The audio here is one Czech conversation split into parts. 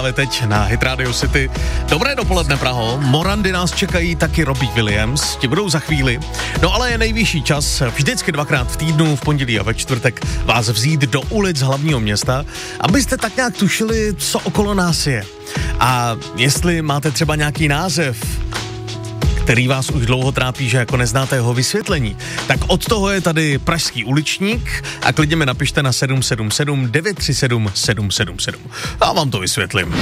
Ale teď na Hit Radio City. Dobré dopoledne, Praho. Morandy nás čekají taky Robbie Williams. Ti budou za chvíli. No ale je nejvyšší čas vždycky dvakrát v týdnu, v pondělí a ve čtvrtek vás vzít do ulic hlavního města, abyste tak nějak tušili, co okolo nás je. A jestli máte třeba nějaký název, který vás už dlouho trápí, že jako neznáte jeho vysvětlení, tak od toho je tady pražský uličník a klidně mi napište na 777 937 777. Já vám to vysvětlím.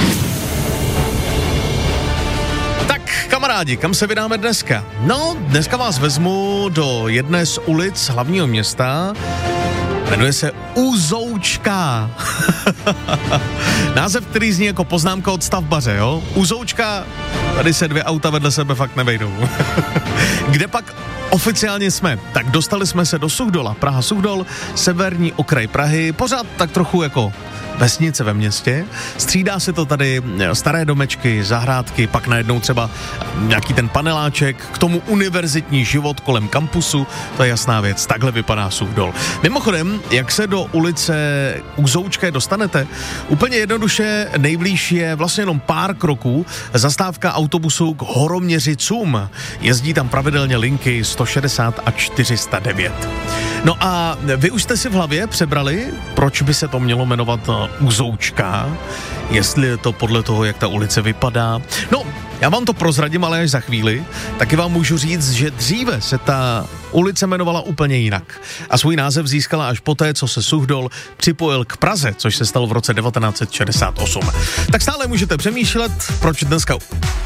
Tak, kamarádi, kam se vydáme dneska? No, dneska vás vezmu do jedné z ulic hlavního města. Jmenuje se Uzoučka. Název, který zní jako poznámka od stavbaře, jo? Uzoučka, tady se dvě auta vedle sebe fakt nevejdou. Kde pak oficiálně jsme? Tak dostali jsme se do Suchdola, Praha-Suchdol, severní okraj Prahy, pořád tak trochu jako vesnice ve městě. Střídá se to tady staré domečky, zahrádky, pak najednou třeba nějaký ten paneláček, k tomu univerzitní život kolem kampusu, to je jasná věc, takhle vypadá Suchdol. Mimochodem, jak se do ulice Uzoučké dostanete? Úplně jednoduše nejblíž je vlastně jenom pár kroků zastávka autobusu k Horoměřicům. Jezdí tam pravidelně linky 160 a 409. No a vy už jste si v hlavě přebrali, proč by se to mělo jmenovat Uzoučka, jestli je to podle toho, jak ta ulice vypadá. No, já vám to prozradím, ale až za chvíli. Taky vám můžu říct, že dříve se ta ulice jmenovala úplně jinak. A svůj název získala až poté, co se Suchdol připojil k Praze, což se stalo v roce 1968. Tak stále můžete přemýšlet, proč dneska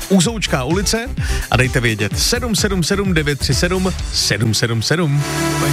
Uzoučká ulice a dejte vědět 777 937 777.